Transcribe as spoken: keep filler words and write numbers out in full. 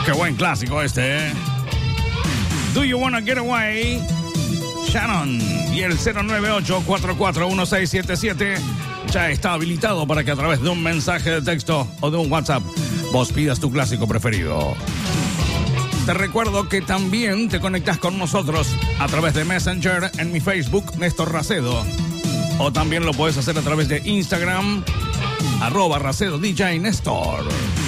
Qué buen clásico este, ¿eh? Do You Wanna Get Away, Shannon. Y el cero nueve ocho, cuatro cuatro uno, seis siete siete ya está habilitado para que a través de un mensaje de texto o de un WhatsApp vos pidas tu clásico preferido. Te recuerdo que también te conectas con nosotros a través de Messenger en mi Facebook, Néstor Racedo. O también lo puedes hacer a través de Instagram, arroba Racedo D J Néstor.